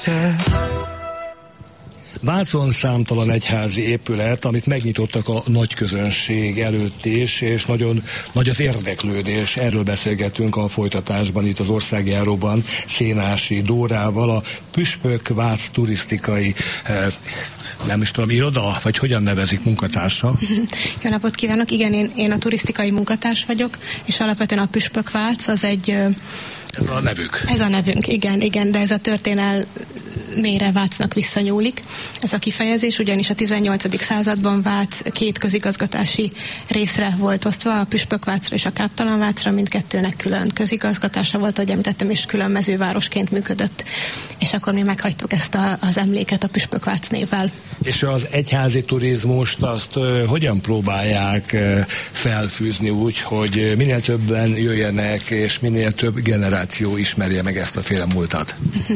Vácon számtalan egyházi épület, amit megnyitottak a nagy közönség előtt is, és nagyon nagy az érdeklődés. Erről beszélgetünk a folytatásban itt az Országjáróban Szénási Dórával, a Püspök Vác turisztikai nem is tudom, iroda, vagy hogyan nevezik, munkatársa? Jó napot kívánok! Igen, én a turisztikai munkatárs vagyok, és alapvetően a Püspök Vác az egy... Ez a nevük. Ez a nevünk, igen, de ez a történelmére Vácnak visszanyúlik. Ez a kifejezés, ugyanis a 18. században Vác két közigazgatási részre volt osztva, a Püspökvácra és a Káptalanvácra, mindkettőnek külön közigazgatása volt, ahogy említettem, és külön mezővárosként működött. És akkor mi meghagytuk ezt az emléket a Püspökvác névvel. És az egyházi turizmust azt hogyan próbálják felfűzni úgy, hogy minél többen jöjjenek, és minél több generáció ismerje meg ezt a féle múltat?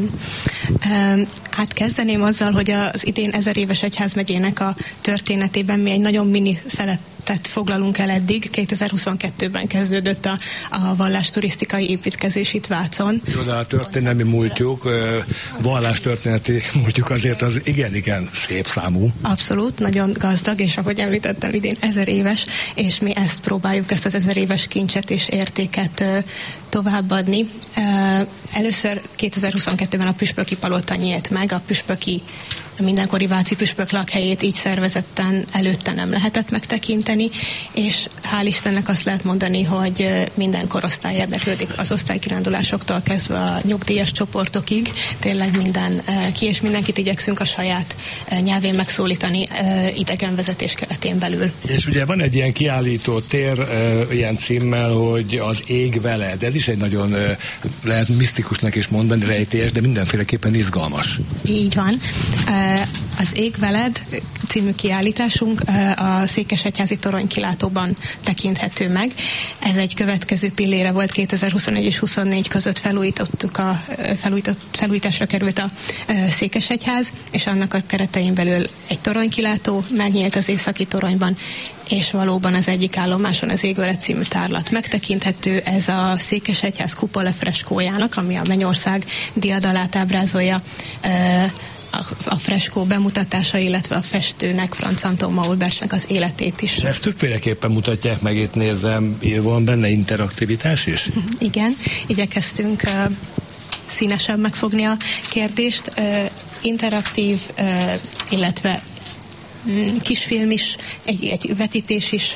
Hát kezdeném azzal, hogy az idén 1000 éves egyházmegyének a történetében mi egy nagyon mini szeletet foglalunk el eddig. 2022-ben kezdődött a vallásturisztikai építkezés itt Vácon. Jó, de a történelmi múltjuk, vallástörténeti múltjuk azért az igen szép számú. Abszolút, nagyon gazdag, és ahogy említettem, idén 1000 éves, és mi ezt próbáljuk, ezt az 1000 éves kincset és értéket továbbadni. Először 2022-ben a Püspöki Palota nyílt meg, a püspöki, a mindenkori váci püspök lakhelyét így szervezetten előtte nem lehetett megtekinteni, és hál' Istennek azt lehet mondani, hogy minden korosztály érdeklődik, az osztálykirándulásoktól kezdve a nyugdíjas csoportokig, tényleg mindenki, és mindenkit igyekszünk a saját nyelvén megszólítani idegenvezetés keretén belül. És ugye van egy ilyen kiállító tér, ilyen címmel, hogy az ég veled. Ez is egy nagyon, lehet misztikusnak is mondani, rejtélyes, de mindenféleképpen izgalmas. Így van. Az Ég veled című kiállításunk a Székesegyházi Toronykilátóban tekinthető meg. Ez egy következő pillére volt, 2021 és 24 között felújításra került a Székesegyház, és annak a keretein belül egy toronykilátó megnyílt az északi toronyban, és valóban az egyik állomáson az Ég veled című tárlat megtekinthető. Ez a Székesegyház kupola freskójának, ami a Mennyország diadalát ábrázolja, a freskó bemutatása, illetve a festőnek, Franz Anton Maulbersnek az életét is. Ezt többféleképpen mutatják meg, itt nézem, van benne interaktivitás is? Igen, igyekeztünk színesebb megfogni a kérdést. Interaktív, illetve kisfilm is, egy vetítés is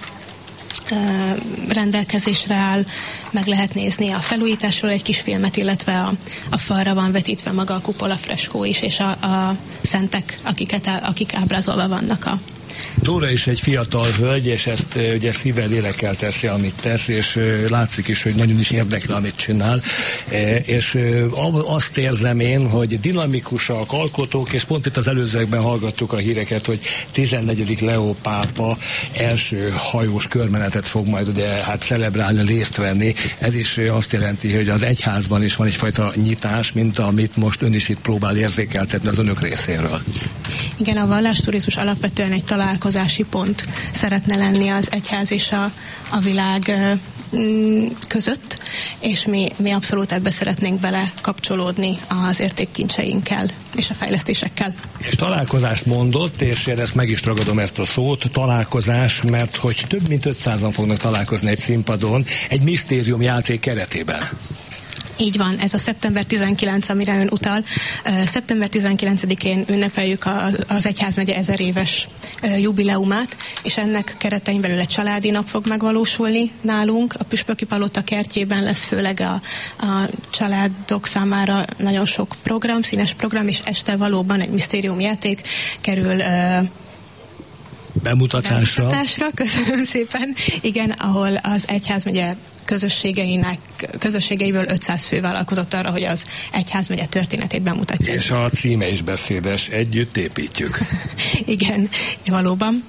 rendelkezésre áll, meg lehet nézni a felújításról egy kis filmet, illetve a falra van vetítve maga a kupola freskó is, és a szentek, akik ábrázolva vannak a... Dóra is egy fiatal hölgy, és ezt ugye szívvel lélekkel teszi, amit tesz, és látszik is, hogy nagyon is érdekli, amit csinál. És azt érzem én, hogy dinamikusak, alkotók, és pont itt az előzőekben hallgattuk a híreket, hogy 14. Leó pápa első hajós körmenetet fog majd ugye celebrálni, részt venni. Ez is azt jelenti, hogy az egyházban is van egyfajta nyitás, mint amit most ön is itt próbál érzékeltetni az önök részéről. Igen, a vallásturizmus alapvetően egy találkozási pont szeretne lenni az egyház és a világ között, és mi abszolút ebbe szeretnénk bele kapcsolódni az értékkincseinkkel és a fejlesztésekkel. És találkozást mondott, és én ezt meg is ragadom, ezt a szót, találkozás, mert hogy több mint 500-an fognak találkozni egy színpadon, egy misztériumjáték keretében. Így van, ez a szeptember 19, amire ön utal. Szeptember 19-én ünnepeljük az egyházmegye 1000 éves jubileumát, és ennek keretein belül egy családi nap fog megvalósulni nálunk. A Püspöki Palota kertjében lesz főleg a családok számára nagyon sok program, színes program, és este valóban egy misztériumjáték kerül bemutatásra. Köszönöm szépen. Igen, ahol az egyházmegye közösségeiből 500 fő vállalkozott arra, hogy az egyházmegye történetét bemutatja. És a címe is beszédes, együtt építjük. Igen, valóban.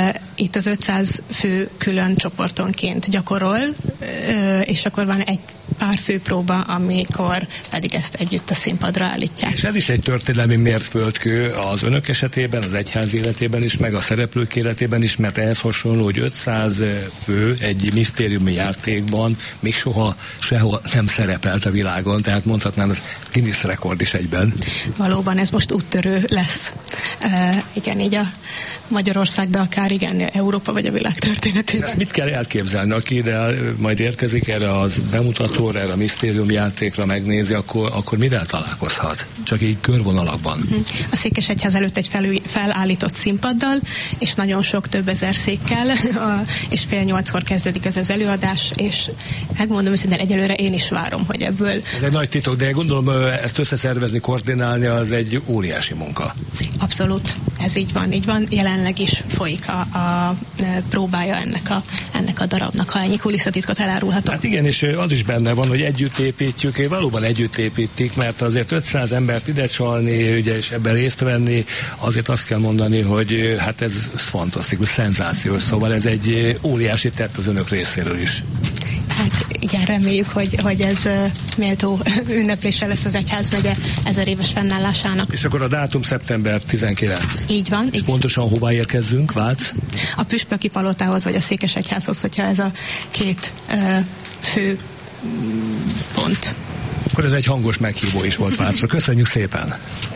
Itt az 500 fő külön csoportonként gyakorol, és akkor van egy pár főpróba, amikor pedig ezt együtt a színpadra állítják. És ez is egy történelmi mérföldkő az önök esetében, az egyház életében is, meg a szereplők életében is, mert ehhez hasonló, hogy 500 fő egy misztériumi játékban még soha sehol nem szerepelt a világon, tehát mondhatnám, ez Guinness rekord is egyben. Valóban ez most úttörő lesz. Igen, így a Magyarország, de akár igen, Európa vagy a világ történetében. Ezt mit kell elképzelni? Aki ide majd érkezik erre az bemutatóra, erre a misztérium játékra megnézi, akkor mivel találkozhat? Csak így körvonalakban. A Székesegyház előtt egy felállított színpaddal, és nagyon sok több ezer székkel, és 7:30 kezdődik ez az előadás, és megmondom őszintén, egyelőre én is várom, hogy ebből... Ez egy nagy titok, de gondolom ezt összeszervezni, koordinálni, az egy óriási munka. Abszolút, ez így van. Jelenleg is folyik a próbája ennek a darabnak, ha ennyi kulisszatitkot elárulhatok. Hát igen, és az is benne van, hogy együtt építjük, valóban együtt építik, mert azért 500 embert ide csalni, ugye, és ebben részt venni, azért azt kell mondani, hogy hát ez fantasztikus, szenzációs, szóval ez egy óriási tett az önök részéről is. Hát igen, reméljük, hogy ez méltó ünneplése lesz az egyházmegye 1000 éves fennállásának. És akkor a dátum szeptember 19. Így van. És pontosan hova érkezzünk, Vác? A Püspöki Palotához, vagy a Székesegyházhoz, hogyha ez a két fő pont. Akkor ez egy hangos meghívó is volt Vácra. Köszönjük szépen!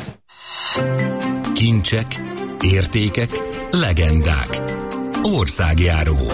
Kincsek, értékek, legendák. Országjáró.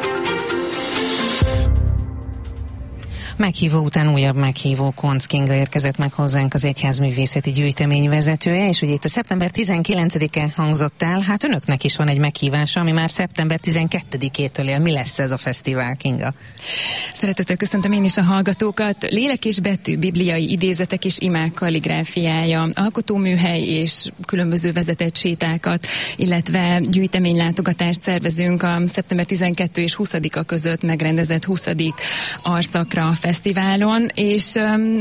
Meghívó után újabb meghívó. Koncz Kinga érkezett meg hozzánk, az egyházművészeti gyűjtemény vezetője, és ugye itt a szeptember 19-e hangzott el, hát önöknek is van egy meghívása, ami már szeptember 12-től él. Mi lesz ez a fesztivál, Kinga? Szeretettel köszöntöm én is a hallgatókat. Lélek és betű, bibliai idézetek és imák kalligráfiája, alkotóműhely és különböző vezetett sétákat, illetve gyűjteménylátogatást szervezünk a szeptember 12 és 20-a között megrendezett 20. Arszakra fesztiválon, és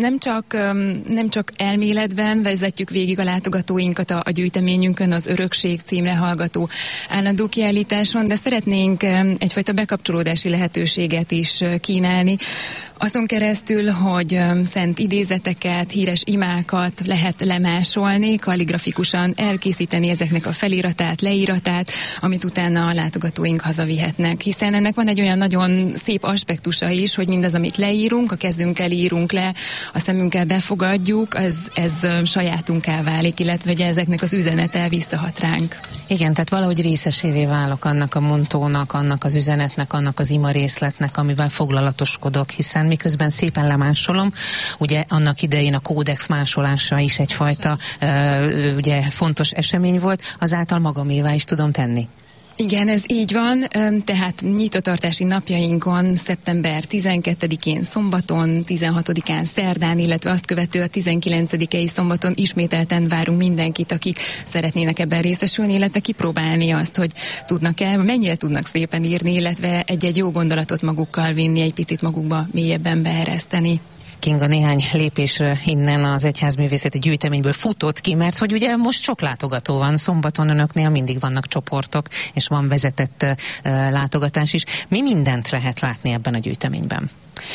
nem csak elméletben vezetjük végig a látogatóinkat a gyűjteményünkön, az Örökség címre hallgató állandó kiállításon, de szeretnénk egyfajta bekapcsolódási lehetőséget is kínálni. Azon keresztül, hogy szent idézeteket, híres imákat lehet lemásolni, kalligrafikusan elkészíteni ezeknek a feliratát, leíratát, amit utána a látogatóink hazavihetnek. Hiszen ennek van egy olyan nagyon szép aspektusa is, hogy mindaz, amit leírunk, a kezünkkel írunk le, a szemünkkel befogadjuk, ez sajátunká válik, illetve hogy ezeknek az üzenete visszahat ránk. Igen, tehát valahogy részesévé válok annak a montónak, annak az üzenetnek, annak az ima részletnek, amivel foglalatoskodok, hiszen miközben szépen lemásolom, ugye annak idején a kódex másolása is egyfajta ugye fontos esemény volt, azáltal magamévá is tudom tenni. Igen, ez így van, tehát nyitvatartási napjainkon szeptember 12-én szombaton, 16-án szerdán, illetve azt követő a 19-i szombaton ismételten várunk mindenkit, akik szeretnének ebben részesülni, illetve kipróbálni azt, hogy tudnak-e, mennyire tudnak szépen írni, illetve egy-egy jó gondolatot magukkal vinni, egy picit magukba mélyebben beereszteni. Kinga néhány lépésre innen az egyházművészeti gyűjteményből futott ki, mert hogy ugye most sok látogató van, szombaton önöknél mindig vannak csoportok, és van vezetett látogatás is. Mi mindent lehet látni ebben a gyűjteményben?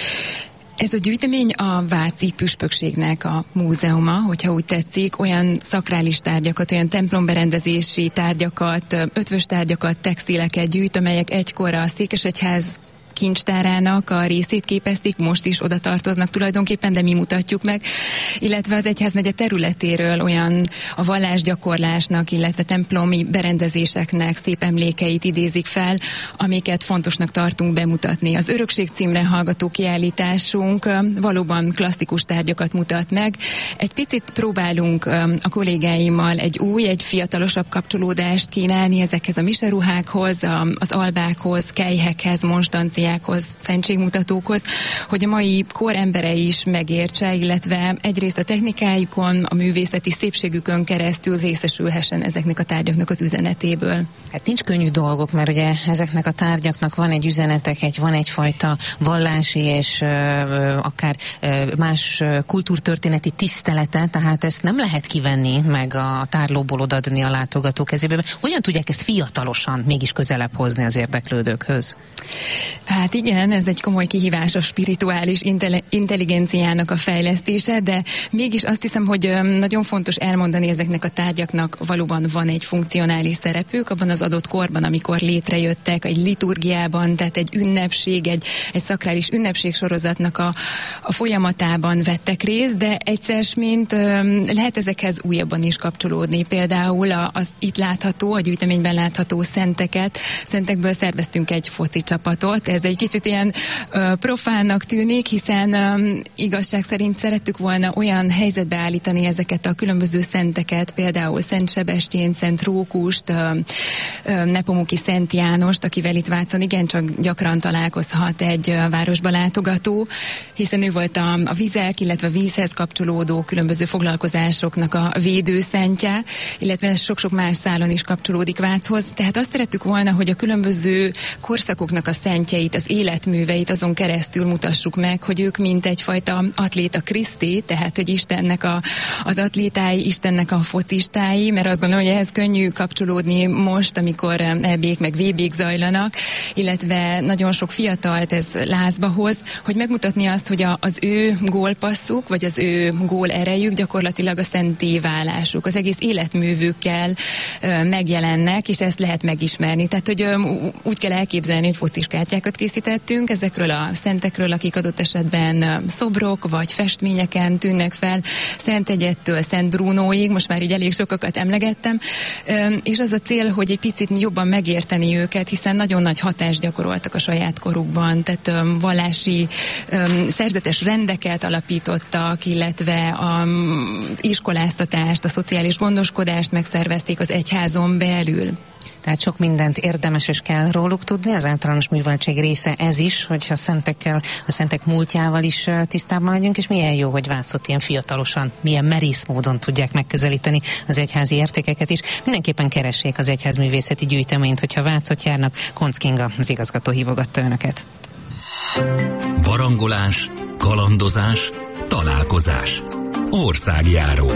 Ez a gyűjtemény a Váci Püspökségnek a múzeuma, hogyha úgy tetszik, olyan szakrális tárgyakat, olyan templomberendezési tárgyakat, ötvös tárgyakat, textileket gyűjt, amelyek egykor a Székesegyház kincstárának a részét képezték, most is oda tartoznak tulajdonképpen, de mi mutatjuk meg, illetve az egyházmegye területéről olyan a vallásgyakorlásnak, illetve templomi berendezéseknek szép emlékeit idézik fel, amiket fontosnak tartunk bemutatni. Az Örökség címre hallgató kiállításunk valóban klasszikus tárgyakat mutat meg. Egy picit próbálunk a kollégáimmal egy fiatalosabb kapcsolódást kínálni ezekhez a miseruhákhoz, az albákhoz, kelyhekhez, monstanciákhoz, szentségmutatókhoz, hogy a mai kor embere is megértse, illetve egyrészt a technikájukon, a művészeti szépségükön keresztül részesülhessen ezeknek a tárgyaknak az üzenetéből. Hát nincs könnyű dolgok, mert ugye ezeknek a tárgyaknak van egy üzenetek, van egyfajta vallási és akár más kultúrtörténeti tisztelete, tehát ezt nem lehet kivenni, meg a tárlóból odaadni a látogatók kezébe. Hogyan tudják ezt fiatalosan mégis közelebb hozni az érdeklődőkhöz? Hát igen, ez egy komoly kihívás a spirituális intelligenciának a fejlesztése, de mégis azt hiszem, hogy nagyon fontos elmondani, ezeknek a tárgyaknak valóban van egy funkcionális szerepük abban az adott korban, amikor létrejöttek, egy liturgiában, tehát egy ünnepség, egy szakrális ünnepség sorozatnak a folyamatában vettek részt, de egyszer mint lehet ezekhez újabban is kapcsolódni. Például az itt látható, a gyűjteményben látható szentekből szerveztünk egy foci csapatot. Ez egy kicsit ilyen profánnak tűnik, hiszen igazság szerint szerettük volna olyan helyzetbe állítani ezeket a különböző szenteket, például Szent Sebestyén, Szent Rókust, Nepomuki Szent Jánost, akivel itt Vácon igencsak gyakran találkozhat egy városba látogató, hiszen ő volt a vizek, illetve a vízhez kapcsolódó különböző foglalkozásoknak a védőszentje, illetve sok-sok más szálon is kapcsolódik Váchoz. Tehát azt szerettük volna, hogy a különböző korszakoknak a szentjeit, az életműveit azon keresztül mutassuk meg, hogy ők mint egyfajta atléta Kriszti, tehát hogy Istennek az atlétái, Istennek a focistái, mert azt gondolom, hogy ehhez könnyű kapcsolódni most, amikor EB-k meg VB-k zajlanak, illetve nagyon sok fiatalt ez lázba hoz, hogy megmutatni azt, hogy az ő gólpasszuk, vagy az ő gól erejük gyakorlatilag a szenté válásuk. Az egész életművükkel megjelennek, és ezt lehet megismerni. Tehát, hogy úgy kell elképzelni, hogy fociskártyákat készítettünk ezekről a szentekről, akik adott esetben szobrok, vagy festményeken tűnnek fel, Szent Egyettől Szent Brunóig, most már így elég sokakat emlegettem, és az a cél, hogy egy picit jobban megérteni őket, hiszen nagyon nagy hatást gyakoroltak a saját korukban, tehát vallási szerzetes rendeket alapítottak, illetve az iskoláztatást, a szociális gondoskodást megszervezték az egyházon belül. Tehát sok mindent érdemes és kell róluk tudni, az általános műveltség része ez is, hogyha a szentek múltjával is tisztában legyünk, és milyen jó, hogy Vácot ilyen fiatalosan, milyen merész módon tudják megközelíteni az egyházi értékeket is. Mindenképpen keressék az egyházművészeti gyűjteményt, hogyha Vácot járnak. Koncz Kinga, az igazgató hívogatta önöket. Barangolás, kalandozás, találkozás. Országjáró.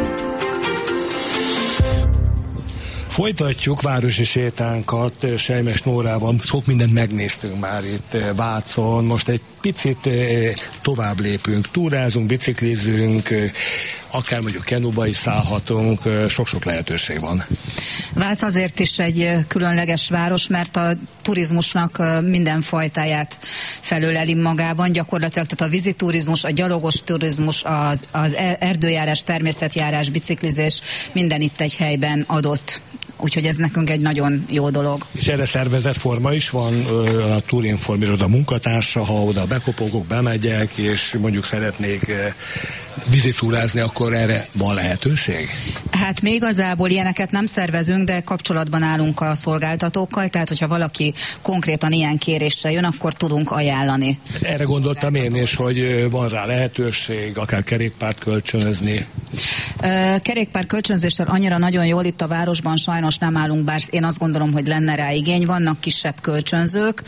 Folytatjuk városi sétánkat Selymes Nórával. Sok mindent megnéztünk már itt Vácon. Most egy picit tovább lépünk, túrázunk, biciklizünk, akár mondjuk kenuba is szállhatunk, sok-sok lehetőség van. Vác azért is egy különleges város, mert a turizmusnak minden fajtáját felöleli magában, gyakorlatilag tehát a vízi turizmus, a gyalogos turizmus, az erdőjárás, természetjárás, biciklizés, minden itt egy helyben adott. Úgyhogy ez nekünk egy nagyon jó dolog. És erre szervezett forma is van, a Tourinform iroda munkatársa, ha oda bekopogok, bemegyek, és mondjuk szeretnék vizitúrázni, akkor erre van lehetőség? Hát mi igazából ilyeneket nem szervezünk, de kapcsolatban állunk a szolgáltatókkal, tehát hogyha valaki konkrétan ilyen kéréssel jön, akkor tudunk ajánlani. Erre gondoltam én is, hogy van rá lehetőség, akár kerékpárt kölcsönözni. Kerékpár kölcsönzéssel annyira nagyon jól itt a városban sajnos nem állunk, bár én azt gondolom, hogy lenne rá igény, vannak kisebb kölcsönzők,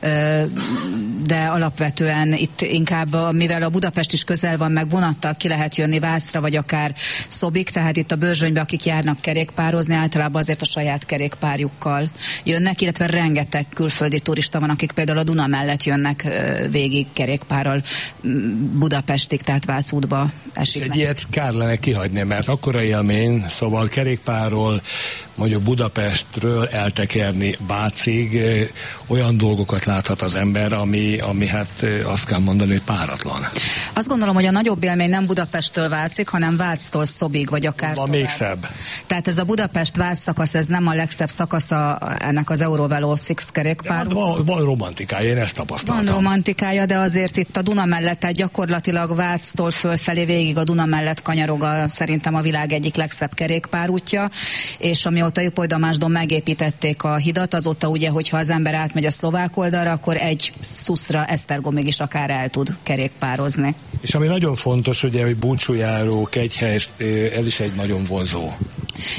de alapvetően itt inkább, mivel a Budapest is közel van, meg vonattal ki lehet jönni Vácra, vagy akár Szobig, tehát itt a Börzsönybe, akik járnak kerékpározni, általában azért a saját kerékpárjukkal jönnek, illetve rengeteg külföldi turista van, akik például a Duna mellett jönnek végig kerékpárral Budapestig, tehát Vác útba esik. Egy ilyet kár lenne kihagyni, mert akkora élmény, szóval kerékpárról, mondjuk Budapestről eltekerni Vácig, olyan dolgokat láthat az ember, ami hát azt kell mondani, hogy páratlan. Azt gondolom, hogy a nagyobb élmény nem Budapesttől Vácig, hanem Váctól Szobig, vagy akár tovább. Még szebb. Tehát ez a Budapest-Vác szakasz, ez nem a legszebb szakasza ennek az Eurovelo 6 kerékpár. Van romantikája, én ezt tapasztaltam. Van romantikája, de azért itt a Duna mellett, tehát gyakorlatilag Váctól fölfelé végig a Duna mellett kanyarog szerintem a világ egyik legszebb kerékpárútja, és amióta Ipoly-Damásdon megépítették a hidat, azóta ugye, hogyha az ember átmegy a szlovák oldalra, akkor egy szuszra Esztergomig is akár el tud kerékpározni. És ami nagyon fontos, ugye, hogy búcsújáró, Kegyhely, ez is egy nagyon vonzó.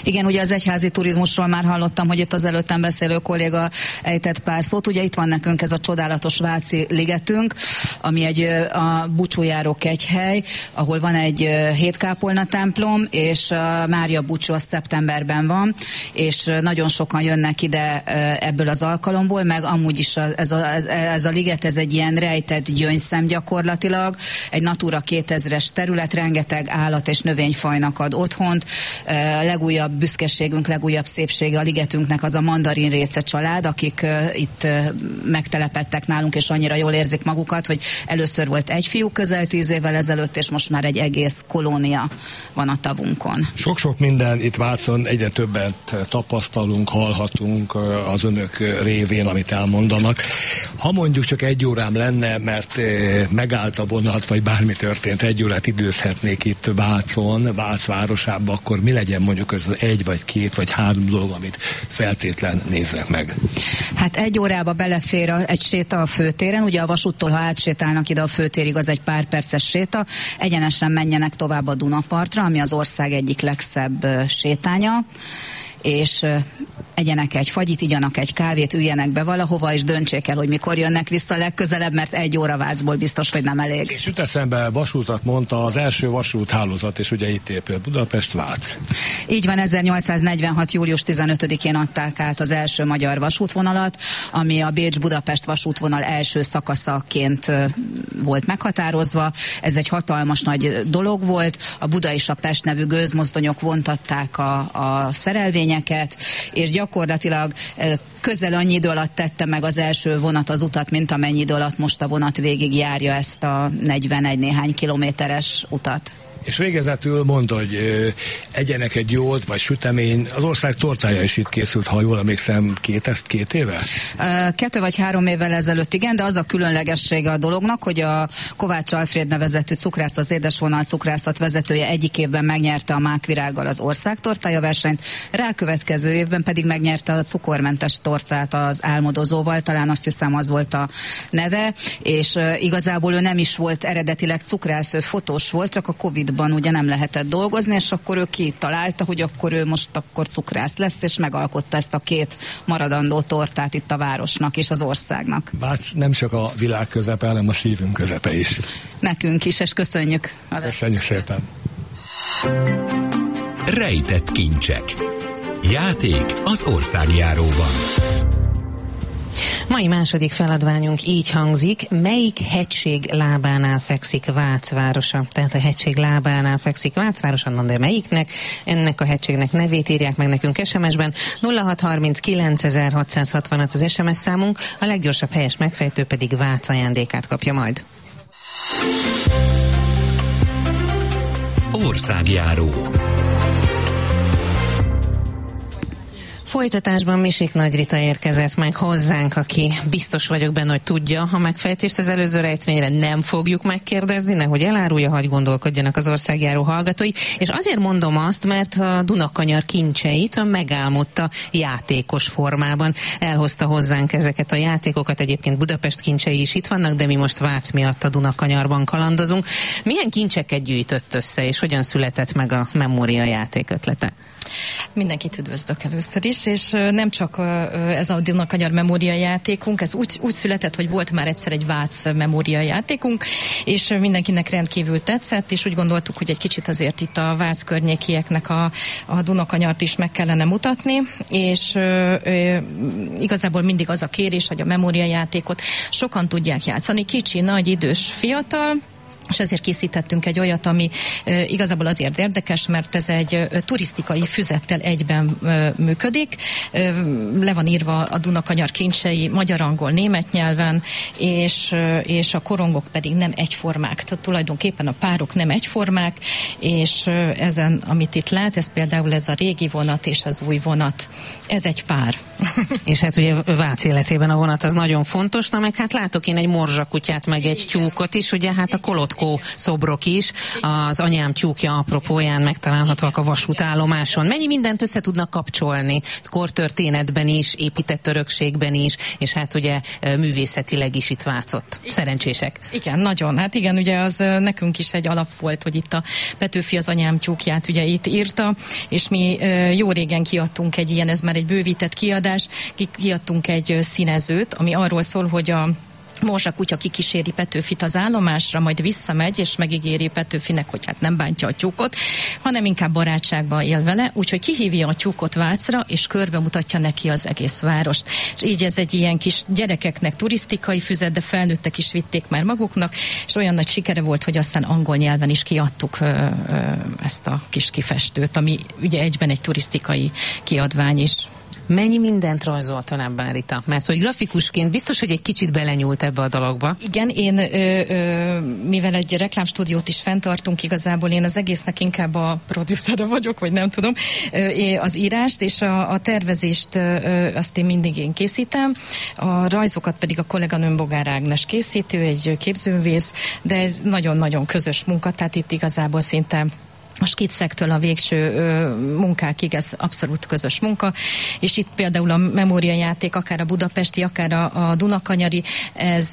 Igen, ugye az egyházi turizmusról már hallottam, hogy itt az előttem beszélő kolléga ejtett pár szót. Ugye itt van nekünk ez a csodálatos Váci ligetünk, ami a búcsújáró kegyhely, ahol van egy hétkápolna templom, és a Mária búcsú az szeptemberben van, és nagyon sokan jönnek ide ebből az alkalomból, meg amúgy is ez a liget, ez egy ilyen rejtett gyöngyszem gyakorlatilag, egy Natura 2000-es terület, rengeteg állat és növényfajnak ad otthont. Legújabb büszkeségünk, legújabb szépsége a ligetünknek az a mandarinréce család, akik itt megtelepedtek nálunk, és annyira jól érzik magukat, hogy először volt egy fiú közel 10 évvel ezelőtt, és most már egy egész kolónia van a tavunkon. Sok-sok minden itt Vácon, egyre többet tapasztalunk, hallhatunk az önök révén, amit elmondanak. Ha mondjuk csak 1 órám lenne, mert megállt a vonat, vagy bármi történt, 1 órát időzhetnék itt Vácon, Vác városában, akkor mi legyen mondjuk az 1 vagy 2 vagy 3 dolog, amit feltétlen néznek meg? Hát 1 órába belefér egy séta a főtéren, ugye a vasúttól, ha átsétálnak ide a főtérig, az egy pár perces séta, egyenesen menjenek tovább a Dunapartra, ami az ország egyik legszebb sétánya, és egyenek egy fagyit, igyanak egy kávét, üljenek be valahova, és döntsék el, hogy mikor jönnek vissza legközelebb, mert 1 óra Vácból biztos, hogy nem elég. És jut eszembe, vasútat mondta, az első vasúthálózat, és ugye itt épül Budapest-Vác. Így van, 1846. július 15-én adták át az első magyar vasútvonalat, ami a Bécs-Budapest vasútvonal első szakaszaként volt meghatározva. Ez egy hatalmas nagy dolog volt. A Buda és a Pest nevű gőzmozdonyok vontatták a szerelvényeket, és gyakorlatilag közel annyi idő alatt tette meg az első vonat az utat, mint amennyi idő alatt most a vonat végig járja ezt a 41 néhány kilométeres utat. És végezetül mondta, hogy egyenek egy jót, vagy sütemény. Az ország tortája is itt készült, ha jól emlékszem, 2 éve? 2 vagy 3 évvel ezelőtt, igen, de az a különlegessége a dolognak, hogy a Kovács Alfréd nevezetű cukrász, az édesvonal cukrászat vezetője egyik évben megnyerte a mákvirággal az ország tortája versenyt, rákövetkező évben pedig megnyerte a cukormentes tortát az álmodozóval, talán azt hiszem az volt a neve, és igazából ő nem is volt eredetileg cukrász, ő fotós volt, csak a Covid ugye nem lehetett dolgozni, és akkor ő kitalálta, hogy akkor ő most akkor cukrász lesz, és megalkotta ezt a 2 maradandó tortát itt a városnak és az országnak. Vác nem csak a világ közepe, hanem a szívünk közepe is. Nekünk is, és köszönjük. Köszönjük szépen. Rejtett kincsek. Játék az országjáróban. Mai második feladványunk így hangzik: melyik hegység lábánál fekszik Vác városa? Tehát a hegység lábánál fekszik Vác városa, de melyiknek? Ennek a hegységnek nevét írják meg nekünk SMS-ben. 0639 az SMS számunk, a leggyorsabb helyes megfejtő pedig Vác ajándékát kapja majd. Országjáró. Folytatásban Misik Nagy Rita érkezett meg hozzánk, aki biztos vagyok benne, hogy tudja a megfejtést az előző rejtvényre, nem fogjuk megkérdezni, nehogy elárulja, hagy gondolkodjanak az országjáró hallgatói. És azért mondom azt, mert a Dunakanyar kincseit megálmodta játékos formában. Elhozta hozzánk ezeket a játékokat, egyébként Budapest kincsei is itt vannak, de mi most Vác miatt a Dunakanyarban kalandozunk. Milyen kincseket gyűjtött össze, és hogyan született meg a memória játék ötlete? Mindenkit üdvözlök először is, és nem csak ez a Dunakanyar memória játékunk, ez úgy született, hogy volt már egyszer egy Vác memória játékunk, és mindenkinek rendkívül tetszett, és úgy gondoltuk, hogy egy kicsit azért itt a Vác környékieknek a Dunakanyart is meg kellene mutatni, és igazából mindig az a kérés, hogy a memória játékot sokan tudják játszani, kicsi, nagy, idős, fiatal, és ezért készítettünk egy olyat, ami igazából azért érdekes, mert ez egy turisztikai füzettel egyben működik. Le van írva a Dunakanyar kincsei magyar, angol, német nyelven, és a korongok pedig nem egyformák. Tehát tulajdonképpen a párok nem egyformák, és ezen, amit itt lát, ez például ez a régi vonat és az új vonat. Ez egy pár. És hát ugye Vác életében a vonat az nagyon fontos, na meg hát látok én egy morzsakutyát, meg egy tyúkot is, ugye hát a kolot Rotkó szobrok is. Az Anyám tyúkja apropóján megtalálhatóak a vasútállomáson. Mennyi mindent össze tudnak kapcsolni, kortörténetben is, épített örökségben is, és hát ugye művészetileg is itt Vácott. Szerencsések. Igen, nagyon. Hát igen, ugye az nekünk is egy alap volt, hogy itt a Petőfi az Anyám tyúkját ugye itt írta, és mi jó régen kiadtunk egy ilyen, ez már egy bővített kiadás, kiadtunk egy színezőt, ami arról szól, hogy a morzsa kutya kikíséri Petőfit az állomásra, majd visszamegy, és megígéri Petőfinek, hogy hát nem bántja a tyúkot, hanem inkább barátságban él vele, úgyhogy kihívja a tyúkot Vácra, és körbe mutatja neki az egész várost. És így ez egy ilyen kis gyerekeknek turisztikai füzet, de felnőttek is vitték már maguknak, és olyan nagy sikere volt, hogy aztán angol nyelven is kiadtuk ezt a kis kifestőt, ami ugye egyben egy turisztikai kiadvány is. Mennyi mindent rajzolt ön ebben, Rita? Mert hogy grafikusként biztos, hogy egy kicsit belenyúlt ebbe a dologba. Igen, én mivel egy reklámstúdiót is fenntartunk, igazából én az egésznek inkább a producere vagyok, vagy nem tudom, az írást és a tervezést azt én mindig én készítem, a rajzokat pedig a kolléganőm Bogár Ágnes készítő, egy képzőművész, de ez nagyon-nagyon közös munka, tehát itt igazából szinte a skiccektől a végső munkákig ez abszolút közös munka, és itt például a memóriajáték, akár a budapesti, akár a Dunakanyari, ez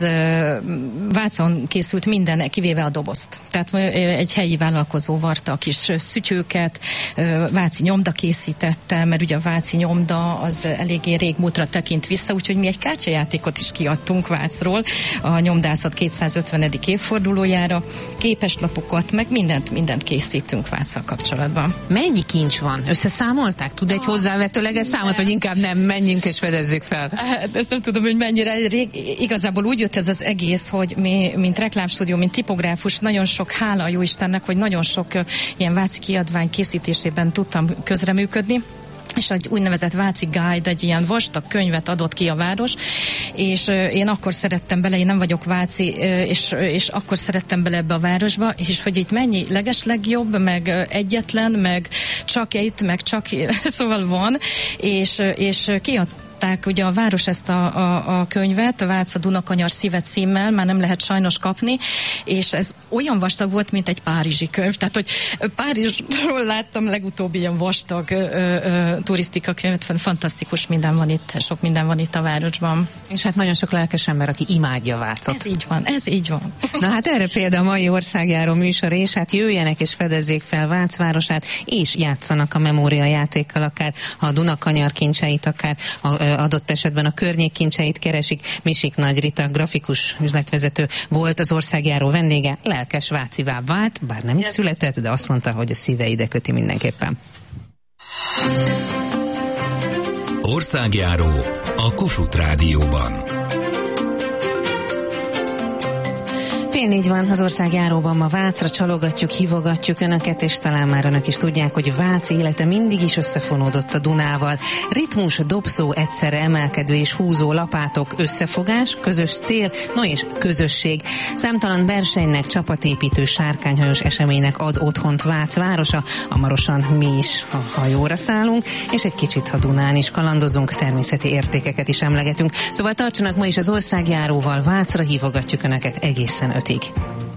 Vácon készült minden, kivéve a dobozt. Tehát egy helyi vállalkozó varta a kis szütyőket, váci nyomda készítette, mert ugye a váci nyomda az eléggé régmúltra tekint vissza, úgyhogy mi egy kártyajátékot is kiadtunk Vácról a nyomdászat 250. évfordulójára, képeslapokat, meg mindent készítünk Váccal kapcsolatban. Mennyi kincs van? Összeszámolták? Tud egy hozzávetőleges számot, vagy inkább nem, menjünk és fedezzük fel? Hát ezt nem tudom, hogy mennyire. Igazából úgy jött ez az egész, hogy mi, mint reklámstúdió, mint tipográfus, nagyon sok, hála a jó Istennek, hogy nagyon sok ilyen váci kiadvány készítésében tudtam közreműködni, és egy úgynevezett Váci Guide, egy ilyen vastag könyvet adott ki a város, és én akkor szerettem bele, én nem vagyok váci, és akkor szerettem bele ebbe a városba, és hogy itt mennyi legeslegjobb, meg egyetlen, meg csak itt, meg csak szóval van, és kiadták ugye a város ezt a könyvet, a Vác a Dunakanyar szíve címmel, már nem lehet sajnos kapni, és ez olyan vastag volt, mint egy párizsi könyv, tehát hogy Párizsról láttam legutóbbi ilyen vastag turisztika könyvet, fantasztikus minden van itt, sok minden van itt a városban. És hát nagyon sok lelkes ember, aki imádja Vácot. Ez így van. Na hát erre például a mai országjáró műsor, és hát jöjjenek és fedezzék fel Vác városát, és játszanak a memóriajátékkal, akár a Dunakanyar kincseit, akár adott esetben a környék kincseit keresik. Misik Nagy Rita, grafikus üzletvezető volt az országjáró vendége, lelkes vácivá vált, bár nem itt született, de azt mondta, hogy a szíve ide köti mindenképpen. Országjáró a Kossuth Rádióban. 3:04 van az országjáróban, ma Vácra csalogatjuk, hívogatjuk önöket, és talán már önök is tudják, hogy Vác élete mindig is összefonódott a Dunával. Ritmus, dobszó, egyszerre emelkedő és húzó lapátok, összefogás, közös cél, no és közösség. Számtalan versenynek, csapatépítő, sárkányhajós eseménynek ad otthont Vác városa, hamarosan mi is a hajóra szállunk, és egy kicsit a Dunán is kalandozunk, természeti értékeket is emlegetünk. Szóval tartsanak ma is az országjáróval, Vácra hívogatjuk önöket egészen 5-ig.